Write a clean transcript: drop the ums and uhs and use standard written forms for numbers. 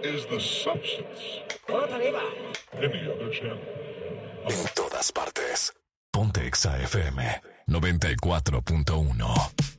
is the substance. Any other channel. En todas partes. Ponte Exa FM 94.1.